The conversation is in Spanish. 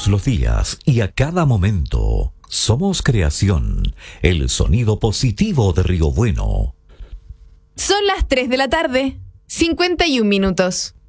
Todos los días y a cada momento. Somos Creación, el sonido positivo de Río Bueno. Son las 3 de la tarde, 51 minutos.